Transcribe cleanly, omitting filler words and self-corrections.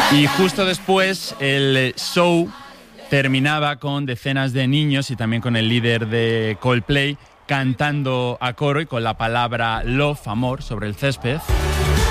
Y justo después el show terminaba con decenas de niños y también con el líder de Coldplay cantando a coro y con la palabra love, amor, sobre el césped.